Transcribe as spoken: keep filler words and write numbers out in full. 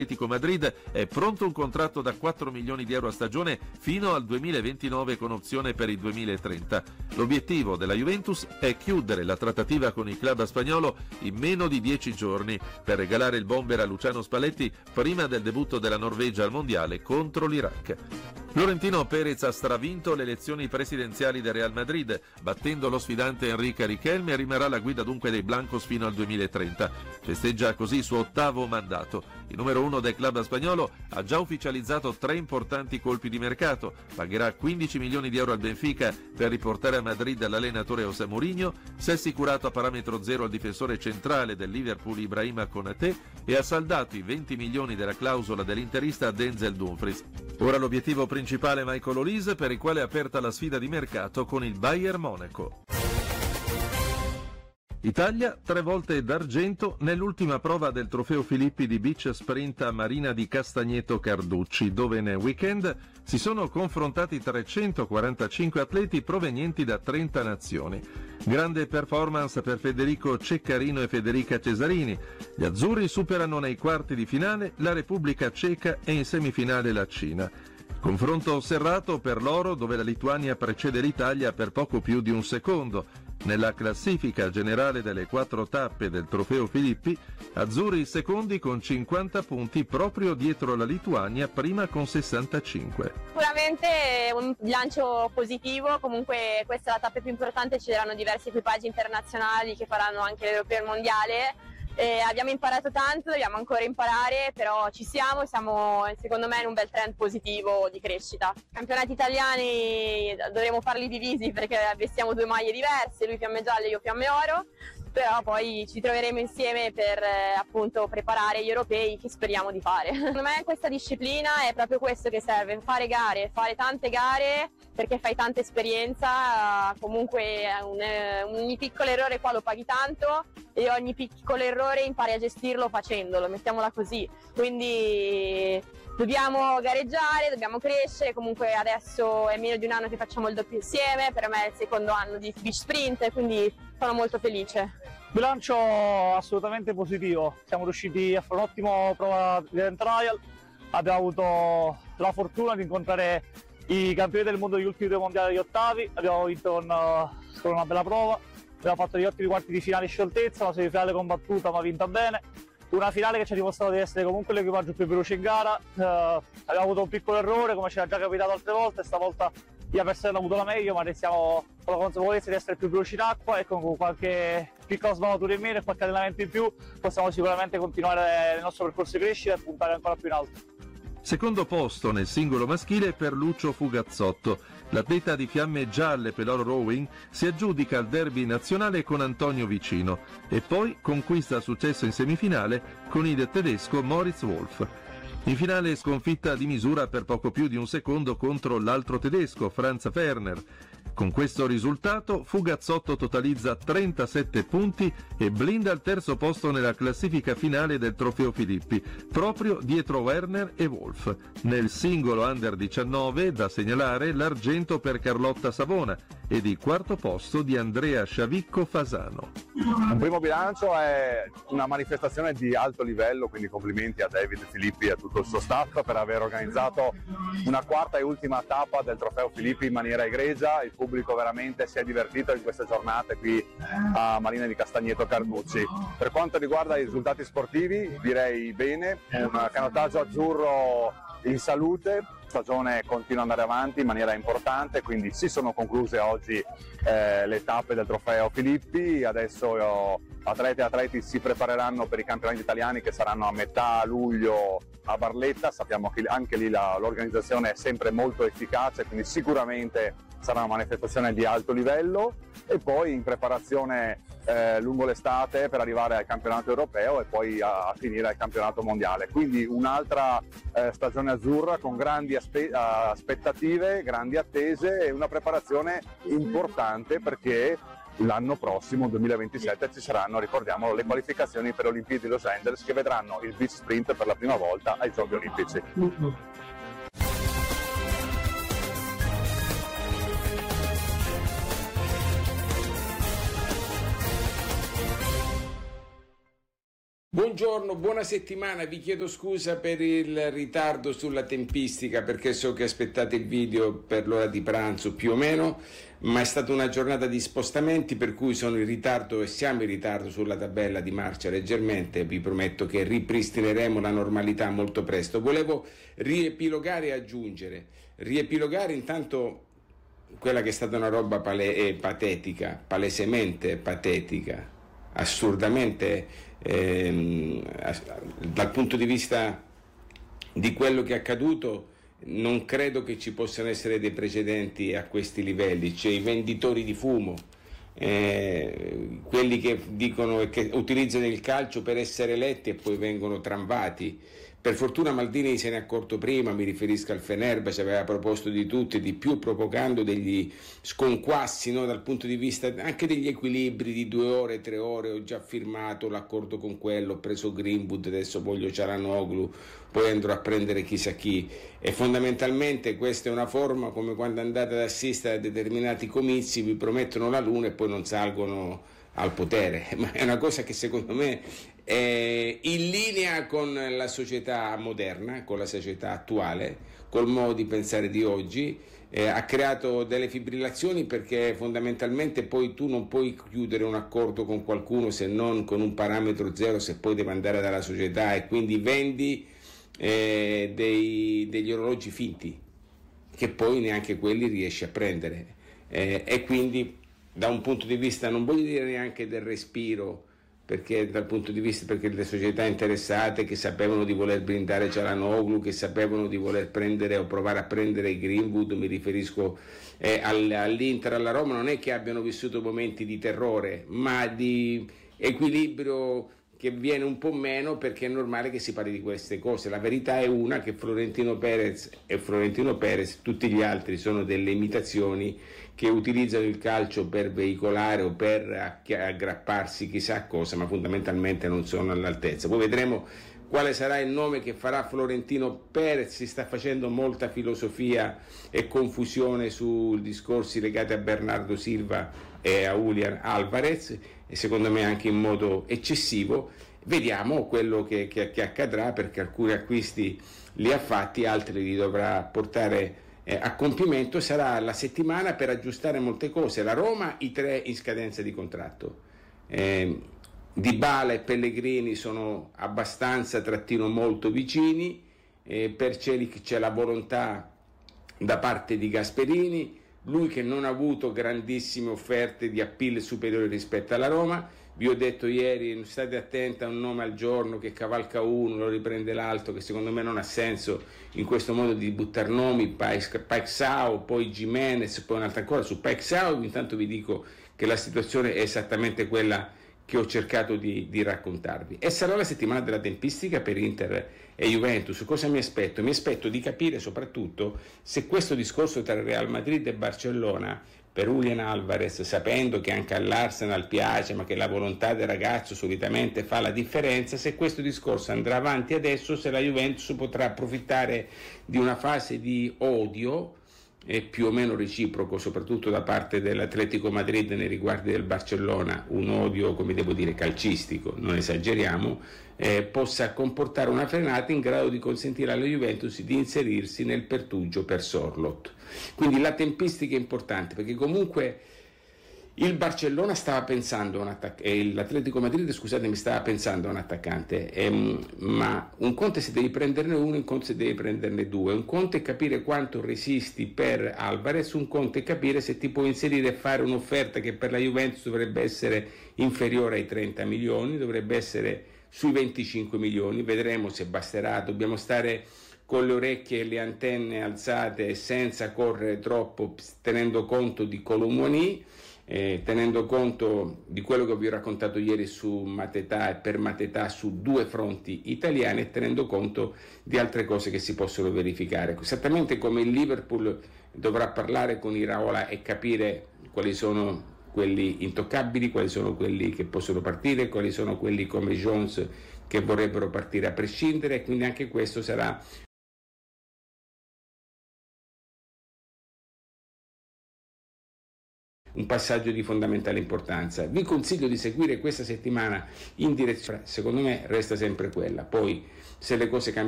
Atletico Madrid è pronto un contratto da quattro milioni di euro a stagione fino al duemilaventinove con opzione per il duemilatrenta. L'obiettivo della Juventus è chiudere la trattativa con il club spagnolo in meno di dieci giorni per regalare il bomber a Luciano Spalletti prima del debutto della Norvegia al mondiale contro l'Iraq. Florentino Perez ha stravinto le elezioni presidenziali del Real Madrid, battendo lo sfidante Enrique Riquelme e rimarrà alla guida dunque dei Blancos fino al duemilatrenta. Festeggia così il suo ottavo mandato. Il numero uno del club spagnolo ha già ufficializzato tre importanti colpi di mercato. Pagherà quindici milioni di euro al Benfica per riportare a Madrid l'allenatore José Mourinho, si è assicurato a parametro zero al difensore centrale del Liverpool Ibrahima Konaté e ha saldato i venti milioni della clausola dell'interista Denzel Dumfries. Ora l'obiettivo principale Michael Olise, per il quale è aperta la sfida di mercato con il Bayern Monaco. Italia tre volte d'argento nell'ultima prova del trofeo Filippi di beach sprint a Marina di Castagneto Carducci, dove nel weekend si sono confrontati trecentoquarantacinque atleti provenienti da trenta nazioni. Grande performance per Federico Ceccarino e Federica Cesarini. Gli azzurri superano nei quarti di finale la Repubblica Ceca e in semifinale la Cina. Confronto serrato per l'oro, dove la Lituania precede l'Italia per poco più di un secondo. Nella classifica generale delle quattro tappe del trofeo Filippi, azzurri secondi con cinquanta punti proprio dietro la Lituania, prima con sessantacinque. Sicuramente un bilancio positivo, comunque questa è la tappa più importante, ci saranno diversi equipaggi internazionali che faranno anche l'Europeo e il Mondiale. Eh, abbiamo imparato tanto, dobbiamo ancora imparare, però ci siamo, siamo secondo me in un bel trend positivo di crescita. Campionati italiani dovremo farli divisi perché vestiamo due maglie diverse, lui fiamme gialle, io fiamme oro, però poi ci troveremo insieme per eh, appunto preparare gli europei che speriamo di fare. Secondo me questa disciplina è proprio questo che serve, fare gare, fare tante gare perché fai tanta esperienza, comunque un, ogni piccolo errore qua lo paghi tanto e ogni piccolo errore impari a gestirlo facendolo, mettiamola così. Quindi dobbiamo gareggiare, dobbiamo crescere, comunque adesso è meno di un anno che facciamo il doppio insieme, per me è il secondo anno di beach sprint, quindi sono molto felice. Bilancio assolutamente positivo, siamo riusciti a fare un'ottima prova di time trial, abbiamo avuto la fortuna di incontrare i campioni del mondo degli ultimi due mondiali degli ottavi, abbiamo vinto con, con una bella prova, abbiamo fatto gli ottimi quarti di finale in scioltezza, una semifinale combattuta ma vinta bene, una finale che ci ha dimostrato di essere comunque l'equipaggio più veloce in gara, eh, abbiamo avuto un piccolo errore come ci era già capitato altre volte, stavolta io per sé hanno avuto la meglio, ma restiamo con la consapevolezza di essere più veloci in acqua e con qualche piccola sbavatura in meno e qualche allenamento in più possiamo sicuramente continuare il nostro percorso di crescita e puntare ancora più in alto. Secondo posto nel singolo maschile per Lucio Fugazzotto. L'atleta di fiamme gialle per l'oro rowing si aggiudica il derby nazionale con Antonio Vicino e poi conquista successo in semifinale con il tedesco Moritz Wolf. In finale sconfitta di misura per poco più di un secondo contro l'altro tedesco, Franz Werner. Con questo risultato Fugazzotto totalizza trentasette punti e blinda al terzo posto nella classifica finale del trofeo Filippi, proprio dietro Werner e Wolf. Nel singolo under diciannove, da segnalare l'argento per Carlotta Savona ed il quarto posto di Andrea Sciavicco Fasano. Un primo bilancio è una manifestazione di alto livello, quindi complimenti a David Filippi e a tutto il suo staff per aver organizzato una quarta e ultima tappa del trofeo Filippi in maniera egregia. Il pubblico veramente si è divertito in queste giornate qui a Marina di Castagneto Carducci. Per quanto riguarda i risultati sportivi, direi bene, un canottaggio azzurro in salute, stagione continua ad andare avanti in maniera importante, quindi si sono concluse oggi eh, le tappe del trofeo Filippi, adesso io, atleti e atleti si prepareranno per i campionati italiani che saranno a metà luglio a Barletta. Sappiamo che anche lì la, l'organizzazione è sempre molto efficace, quindi sicuramente sarà una manifestazione di alto livello e poi in preparazione eh, lungo l'estate per arrivare al campionato europeo e poi a, a finire al campionato mondiale. Quindi un'altra eh, stagione azzurra con grandi aspe- aspettative, grandi attese e una preparazione importante perché l'anno prossimo, duemilaventisette, ci saranno, ricordiamolo, le qualificazioni per le Olimpiadi di Los Angeles che vedranno il beach sprint per la prima volta ai Giochi Olimpici. Buongiorno, buona settimana, vi chiedo scusa per il ritardo sulla tempistica perché so che aspettate il video per l'ora di pranzo più o meno, ma è stata una giornata di spostamenti per cui sono in ritardo e siamo in ritardo sulla tabella di marcia leggermente. Vi prometto che ripristineremo la normalità molto presto. Volevo riepilogare e aggiungere, riepilogare intanto quella che è stata una roba pale- eh, patetica, palesemente patetica, assurdamente ehm, dal punto di vista di quello che è accaduto. Non credo che ci possano essere dei precedenti a questi livelli, cioè i venditori di fumo, eh, quelli che dicono che utilizzano il calcio per essere eletti e poi vengono tramvati. Per fortuna Maldini se ne è accorto prima, mi riferisco al Fenerbahce, aveva proposto di tutto e di più, provocando degli sconquassi, no, dal punto di vista anche degli equilibri di due ore, tre ore, ho già firmato l'accordo con quello, ho preso Greenwood, adesso voglio Çalhanoğlu, poi andrò a prendere chissà chi. E fondamentalmente questa è una forma come quando andate ad assistere a determinati comizi, vi promettono la luna e poi non salgono al potere, ma è una cosa che secondo me è in linea con la società moderna, con la società attuale, col modo di pensare di oggi. Eh, ha creato delle fibrillazioni perché fondamentalmente poi tu non puoi chiudere un accordo con qualcuno se non con un parametro zero, se poi deve andare dalla società, e quindi vendi eh, dei, degli orologi finti che poi neanche quelli riesci a prendere, eh, e quindi da un punto di vista, non voglio dire neanche del respiro, perché dal punto di vista, perché le società interessate che sapevano di voler blindare Çalhanoğlu, che sapevano di voler prendere o provare a prendere Greenwood, mi riferisco eh, all'Inter, alla Roma, non è che abbiano vissuto momenti di terrore, ma di equilibrio che viene un po' meno, perché è normale che si parli di queste cose. La verità è una, che Florentino Perez e Florentino Perez, tutti gli altri sono delle imitazioni che utilizzano il calcio per veicolare o per aggrapparsi chissà a cosa, ma fondamentalmente non sono all'altezza. Poi vedremo quale sarà il nome che farà Florentino Perez. Si sta facendo molta filosofia e confusione su discorsi legati a Bernardo Silva e a Julián Álvarez, e secondo me anche in modo eccessivo. Vediamo quello che, che, che accadrà, perché alcuni acquisti li ha fatti, altri li dovrà portare eh, a compimento. Sarà la settimana per aggiustare molte cose. La Roma, i tre in scadenza di contratto, eh, Dybala e Pellegrini sono abbastanza trattino molto vicini, eh, per Celik c'è la volontà da parte di Gasperini, lui che non ha avuto grandissime offerte di appeal superiori rispetto alla Roma. Vi ho detto ieri, state attenti a un nome al giorno che cavalca uno, lo riprende l'altro, che secondo me non ha senso in questo modo di buttare nomi. Paixão, poi Gimenez, poi un'altra cosa. Su Paixão intanto vi dico che la situazione è esattamente quella che ho cercato di, di raccontarvi. E sarà la settimana della tempistica per Inter e Juventus. Cosa mi aspetto? Mi aspetto di capire soprattutto se questo discorso tra Real Madrid e Barcellona per Julián Álvarez, sapendo che anche all'Arsenal piace, ma che la volontà del ragazzo solitamente fa la differenza, se questo discorso andrà avanti adesso, se la Juventus potrà approfittare di una fase di odio è più o meno reciproco, soprattutto da parte dell'Atletico Madrid nei riguardi del Barcellona, un odio, come devo dire, calcistico, non esageriamo, eh, possa comportare una frenata in grado di consentire alla Juventus di inserirsi nel pertugio per Sorloth. Quindi la tempistica è importante, perché comunque il Barcellona stava pensando a un attaccante, eh, l'Atletico Madrid, scusatemi, stava pensando a un attaccante, ehm, ma un conto è se devi prenderne uno, un conto è se devi prenderne due. Un conto è capire quanto resisti per Álvarez, un conto è capire se ti puoi inserire e fare un'offerta che per la Juventus dovrebbe essere inferiore ai trenta milioni, dovrebbe essere sui venticinque milioni. Vedremo se basterà. Dobbiamo stare con le orecchie e le antenne alzate, senza correre troppo, tenendo conto di Colomoni, Eh, tenendo conto di quello che vi ho raccontato ieri su Mateta e per Mateta su due fronti italiani, e tenendo conto di altre cose che si possono verificare. Esattamente come il Liverpool dovrà parlare con Iraola e capire quali sono quelli intoccabili, quali sono quelli che possono partire, quali sono quelli come Jones che vorrebbero partire a prescindere, e quindi anche questo sarà un passaggio di fondamentale importanza. Vi consiglio di seguire questa settimana in direzione, secondo me resta sempre quella, poi se le cose cambiano